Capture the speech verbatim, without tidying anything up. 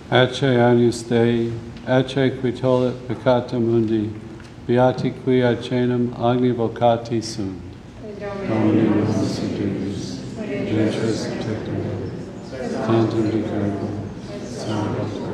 Ecce Agnus Dei, ecce qui tollit peccata mundi, beati qui acenum agni vocati sunt. Domini nos adulis, ventris tecum, tantum de carbo, salvat.